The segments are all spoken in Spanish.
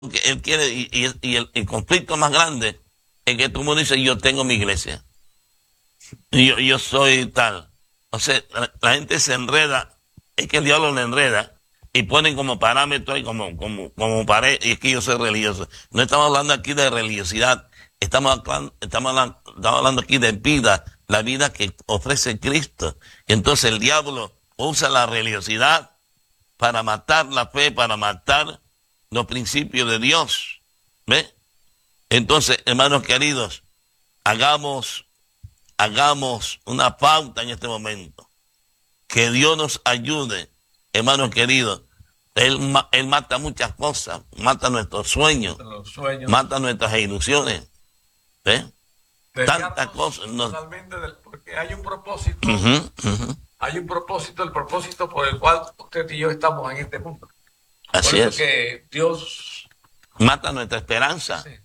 que él quiere, y el conflicto más grande es que todo el mundo dice, yo tengo mi iglesia, y yo soy tal. O sea, la gente se enreda, es que el diablo le enreda, y ponen como parámetro y como pared, y es que yo soy religioso. No estamos hablando aquí de religiosidad, estamos hablando aquí de vida, la vida que ofrece Cristo. Y entonces el diablo usa la religiosidad para matar la fe, para matar los principios de Dios. ¿Ve? Entonces, hermanos queridos, hagamos, hagamos una pauta en este momento. Que Dios nos ayude, hermanos queridos. Él mata muchas cosas, mata nuestros sueños, los sueños, mata nuestras ilusiones. ¿Ve? Tantas cosas. Totalmente porque hay un propósito. Ujú. Hay un propósito, el propósito por el cual usted y yo estamos en este mundo. Así por eso es. que Dios Mata nuestra esperanza. sí,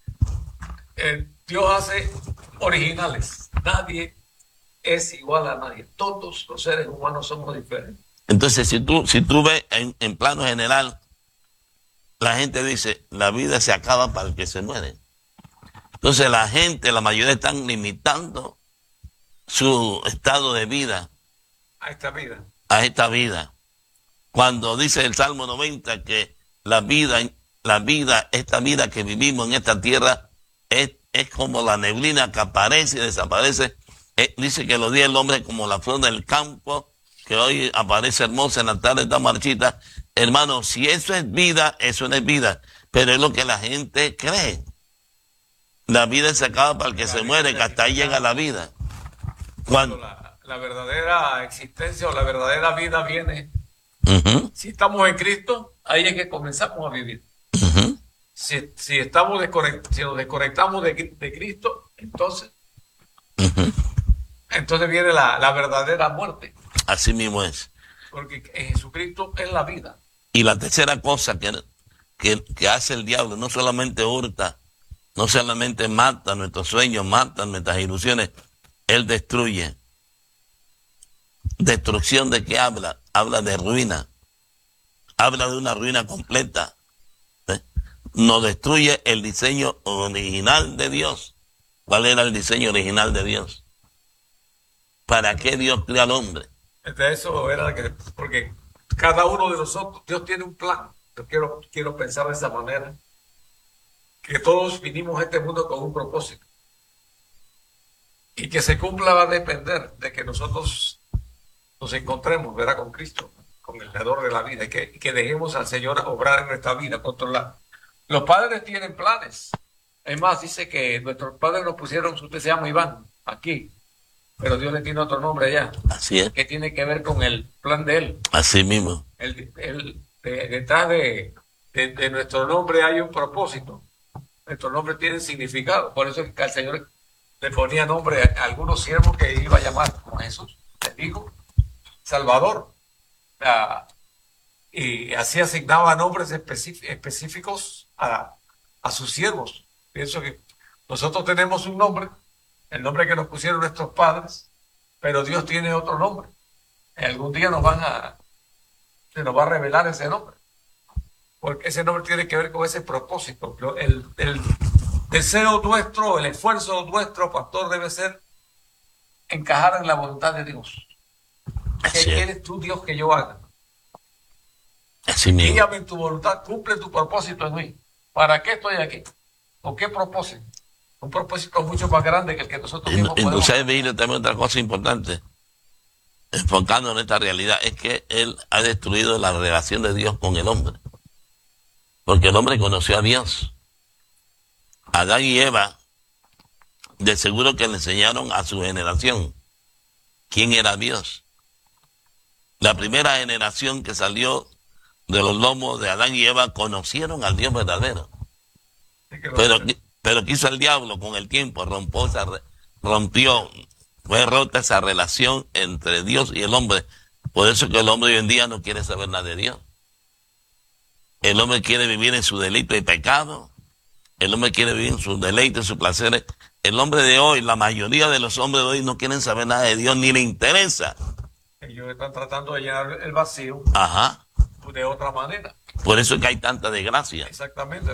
Dios hace originales. Nadie es igual a nadie. Todos los seres humanos somos diferentes. Entonces, si tú ves en plano general, la gente dice, la vida se acaba para el que se muere. Entonces la mayoría están limitando su estado de vida A esta vida. a esta vida. Cuando dice el Salmo 90 que esta vida que vivimos en esta tierra es como la neblina que aparece y desaparece. Dice que los días del hombre es como la flor del campo, que hoy aparece hermosa, en la tarde está marchita. Hermano, si eso es vida, eso no es vida. Pero es lo que la gente cree. La vida se acaba para el que se muere, que hasta ahí llega la vida. Cuando la verdadera existencia o la verdadera vida viene, si estamos en Cristo, ahí es que comenzamos a vivir. Si nos desconectamos de Cristo, entonces viene la verdadera muerte. Así mismo es. Porque en Jesucristo es la vida. Y la tercera cosa que hace el diablo, no solamente hurta, no solamente mata nuestros sueños, mata nuestras ilusiones, él destruye. ¿Destrucción de qué habla? Habla de ruina. Habla de una ruina completa. Nos destruye el diseño original de Dios. ¿Cuál era el diseño original de Dios? ¿Para qué Dios creó al hombre? Eso era porque cada uno de nosotros, Dios tiene un plan. Yo quiero pensar de esa manera. Que todos vinimos a este mundo con un propósito. Y que se cumpla va a depender de que nosotros nos encontremos, ¿verdad?, con Cristo, con el dador de la vida, y que dejemos al Señor obrar en nuestra vida, controlar. Los padres tienen planes. Es más, dice que nuestros padres nos pusieron, usted se llama Iván, aquí, pero Dios le tiene otro nombre allá. Así es. Que tiene que ver con el plan de Él. Así mismo. Detrás de nuestro nombre hay un propósito. Nuestro nombre tiene significado. Por eso es que al Señor le ponía nombre a algunos siervos que iba a llamar como Jesús, les digo, Salvador. Y así asignaba nombres específicos a sus siervos. Pienso que nosotros tenemos un nombre, el nombre que nos pusieron nuestros padres, pero Dios tiene otro nombre. Algún día se nos va a revelar ese nombre, porque ese nombre tiene que ver con ese propósito. El deseo nuestro, el esfuerzo nuestro, pastor, debe ser encajar en la voluntad de Dios. ¿Qué quieres tú, Dios, que yo haga? Así mismo. Dígame en tu voluntad, cumple tu propósito en mí. ¿Para qué estoy aquí? ¿O qué propósito? Un propósito mucho más grande que el que nosotros mismos podemos. Entonces, veis también otra cosa importante, enfocando en esta realidad, es que él ha destruido la relación de Dios con el hombre. Porque el hombre conoció a Dios. Adán y Eva, de seguro que le enseñaron a su generación quién era Dios. La primera generación que salió de los lomos de Adán y Eva conocieron al Dios verdadero. Pero quiso el diablo con el tiempo, fue rota esa relación entre Dios y el hombre. Por eso que el hombre hoy en día no quiere saber nada de Dios. El hombre quiere vivir en su delito y pecado. El hombre quiere vivir en sus deleites, sus placeres. El hombre de hoy, la mayoría de los hombres de hoy no quieren saber nada de Dios, ni le interesa. Ellos están tratando de llenar el vacío. Ajá. De otra manera. Por eso es que hay tanta desgracia. Exactamente.